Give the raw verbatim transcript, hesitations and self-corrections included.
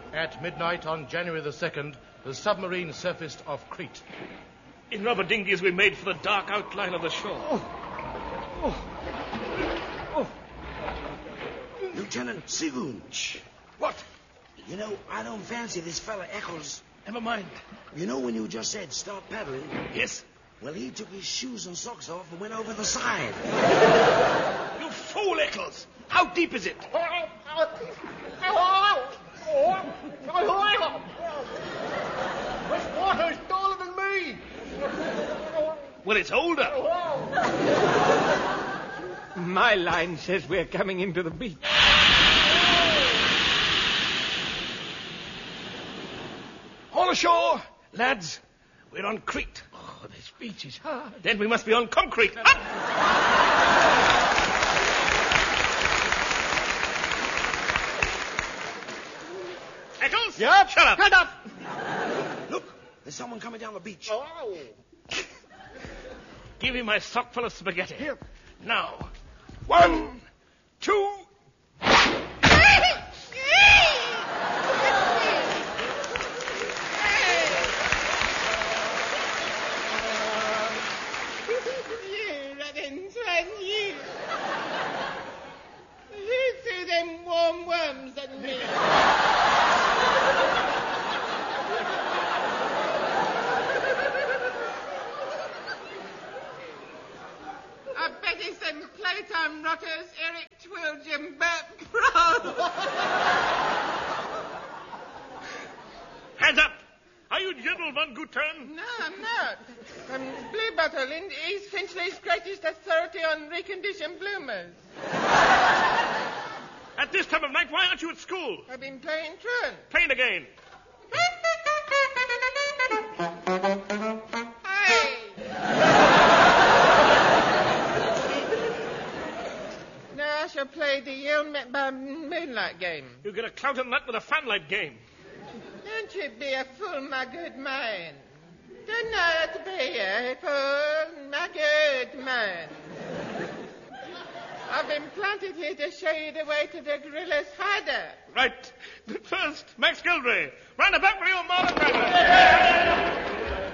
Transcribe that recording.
At midnight on January the second, the submarine surfaced off Crete. In rubber dinghies we made for the dark outline of the shore. Oh. Oh. Oh. Lieutenant Seagoon. Shh. What? You know, I don't fancy this fella Eccles. Never mind. You know when you just said start paddling? Yes? Well, he took his shoes and socks off and went over the side. You fool, Eccles! How deep is it? This water is taller than me. Well, it's older. My line says we're coming into the beach. All ashore, lads. We're on Crete. Oh, this beach is hard. Then we must be on concrete. Up! Eccles? Yep. Shut up. Shut up. Look, there's someone coming down the beach. Oh. Give me my sock full of spaghetti. Here. Now, one, two... them warm worms and me. I bet it's them playtime rotters, Eric Twilge and Bert Proud. Hands up! Are you General Von Gutern? No, I'm not. I'm Blue Bottle, in East Finchley's greatest authority on reconditioned bloomers. At this time of night, why aren't you at school? I've been playing truant. Playing again. Hey! Now I shall play the Yale Met by Moonlight game. You get a clout on that with a fanlight game. Don't you be a fool, my good man. Do not be a fool, my good man. I've been planted here to show you the way to the gorilla's hideout. Right. But first, Max Gildray, round about with your Marlon Brando.